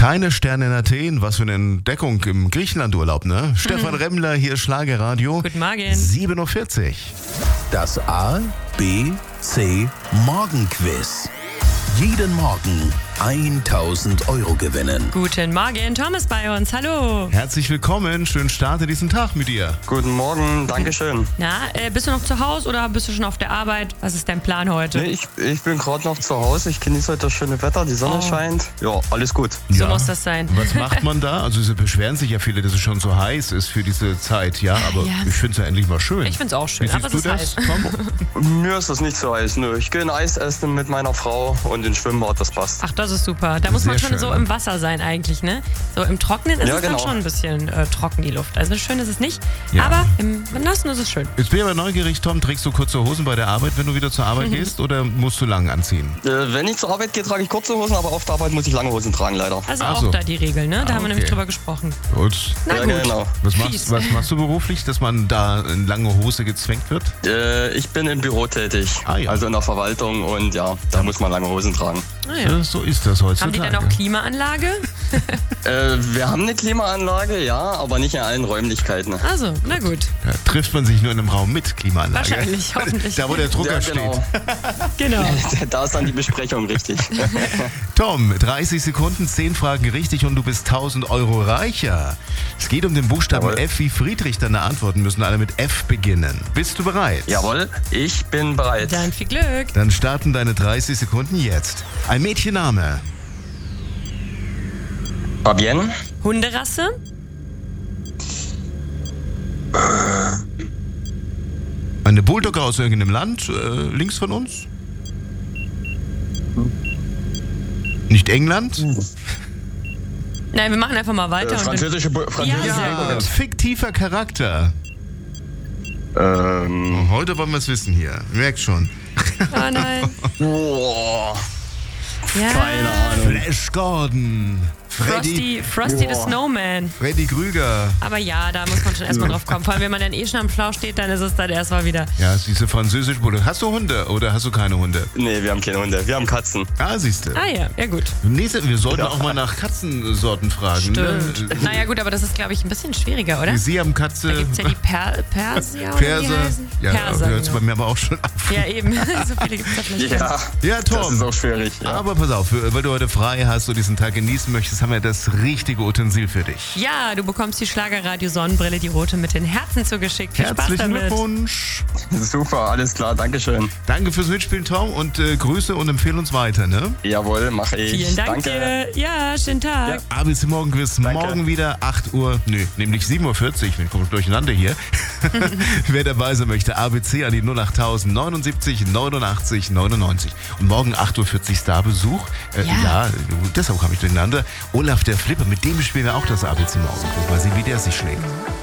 Keine Sterne in Athen, was für eine Entdeckung im Griechenlandurlaub, ne? Stefan Remmler, hier Schlagerradio. Guten Morgen. 7.40 Uhr. Das A, B, C Morgenquiz. Jeden Morgen 1.000 Euro gewinnen. Guten Morgen, Tom ist bei uns. Hallo. Herzlich willkommen, schönen Start in diesen Tag mit dir. Guten Morgen, Dankeschön. Na, bist du noch zu Hause oder bist du schon auf der Arbeit? Was ist dein Plan heute? Nee, ich bin gerade noch zu Hause. Ich genieße heute das schöne Wetter, die Sonne scheint. Ja, alles gut. So muss das sein. Was macht man da? Also sie beschweren sich ja viele, dass es schon so heiß ist für diese Zeit, ja, aber Ja. ich finde es ja endlich mal schön. Ich find's auch schön, Wie aber siehst es du ist das, heiß. Tom? Mir ist das nicht so heiß. Nö, ich gehe ein Eis essen mit meiner Frau und ins Schwimmbad, das passt. Ach, das ist super. Da muss man Sehr schon schön. so im Wasser sein eigentlich, ne? So im Trockenen ist Ja, es dann genau. schon ein bisschen trocken, die Luft. Also schön ist es nicht, Ja. aber im Nassen ist es schön. Jetzt bin ich aber neugierig, Tom, trägst du kurze Hosen bei der Arbeit, wenn du wieder zur Arbeit gehst, oder musst du lang anziehen? Wenn ich zur Arbeit gehe, trage ich kurze Hosen, aber auf der Arbeit muss ich lange Hosen tragen, leider. Also Ach auch so. da die Regel, ne? Da haben wir nämlich okay. drüber gesprochen. Gut. Na Ja, gut. genau. Fies. Was machst du beruflich, dass man da in lange Hose gezwängt wird? Ich bin im Büro tätig, Ah, ja. also in der Verwaltung und ja, da muss man lange Hosen tragen. Ah, ja. So ist das heutzutage. Haben die dann auch Klimaanlage? Wir haben eine Klimaanlage, ja, aber nicht in allen Räumlichkeiten. Also, na gut. Ja, trifft man sich nur in einem Raum mit Klimaanlage? Wahrscheinlich, hoffentlich. Da, wo der Drucker Ja, steht. genau. Genau. Da ist dann die Besprechung, richtig. Tom, 30 Sekunden, 10 Fragen richtig und du bist 1.000 Euro reicher. Es geht um den Buchstaben Jawohl. F wie Friedrich. Deine Antworten müssen alle mit F beginnen. Bist du bereit? Jawohl, ich bin bereit. Dann viel Glück. Dann starten deine 30 Sekunden jetzt. Ein Mädchenname. Fabienne, Hunderasse? Eine Bulldogge aus irgendeinem Land, links von uns? Nicht England? Nein, wir machen einfach mal weiter. und französische Ja, Fiktiver Charakter. Heute wollen wir es wissen hier. Merkt schon. dann, oh nein. Boah, Ja. keine Ahnung. Flash Gordon. Frosty the Snowman. Freddy Krüger. Aber ja, da muss man schon erstmal drauf kommen. Vor allem, wenn man dann eh schon am Schlauch steht, dann ist es dann erstmal wieder. Ja, diese französische Bulldogge. Hast du Hunde oder hast du keine Hunde? Nee, wir haben keine Hunde, wir haben Katzen. Ah, siehst du. Ah ja, ja gut. Wir sollten auch mal nach Katzensorten fragen. Stimmt. Ne? Naja gut, aber das ist, glaube ich, ein bisschen schwieriger, oder? Sie haben Katze. Da gibt es ja die Persier oder wie die Perser. heißen? Ja, Perser, hört es genau. bei mir aber auch schon auf. Ja, eben. So viele gibt es da vielleicht. Ja, Ja, Tom. das ist auch schwierig. Ja. Aber pass auf, weil du heute frei hast und diesen Tag genießen möchtest, haben wir das richtige Utensil für dich. Ja, du bekommst die Schlagerradio Sonnenbrille, die rote mit den Herzen zugeschickt. Viel Spaß Herzlichen damit. Glückwunsch. Super, alles klar, Dankeschön. Danke fürs Mitspielen, Tom, und Grüße und empfehle uns weiter, ne? Jawohl, mache ich. Vielen Dank Danke. dir. Ja, schönen Tag. ABC Morgenquiz, morgen wieder 8 Uhr, nämlich 7.40 Uhr, wir kommen durcheinander hier. Wer dabei sein möchte, ABC an die 08000 79 89 99. Und morgen 8.40 Uhr Starbesuch. Ja. Deshalb kam ich durcheinander. Olaf der Flipper, mit dem spielen wir auch das ABC Morgenquiz. Mal sehen, wie der sich schlägt.